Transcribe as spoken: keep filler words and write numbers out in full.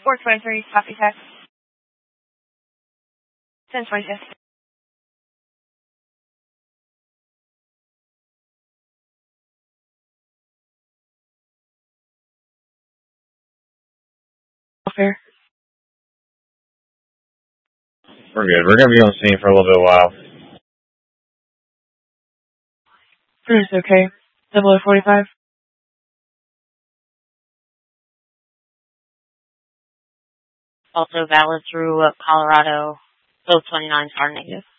four twenty-three, copy text. ten twenty-six. Fair. We're good. We're going to be on scene for a little bit while. It's okay. Double forty-five. Also valid through uh, Colorado. Both twenty-nines are negative.